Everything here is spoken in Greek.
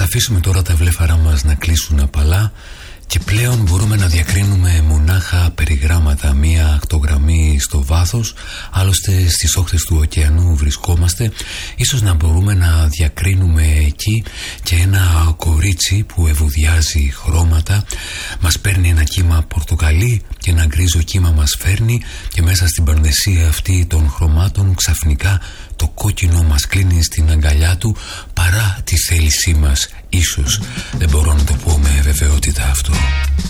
αφήσουμε τώρα τα βλέφαρά μας να κλείσουν απαλά και πλέον μπορούμε να διακρίνουμε μονάχα περιγράμματα, μία ακτογραμμή στο βάθος. Άλλωστε στις όχθες του ωκεανού βρισκόμαστε. Ίσως να μπορούμε να διακρίνουμε εκεί και ένα κορίτσι που ευωδιάζει χρώματα. Μας παίρνει ένα κύμα πορτοκαλί και ένα γκρίζο κύμα μας φέρνει, και μέσα στην παρδεσία αυτή των χρωμάτων ξαφνικά το κόκκινο μας κλείνει στην αγκαλιά του παρά τη θέλησή μας. Ίσως, δεν μπορώ να το πω με βεβαιότητα αυτό.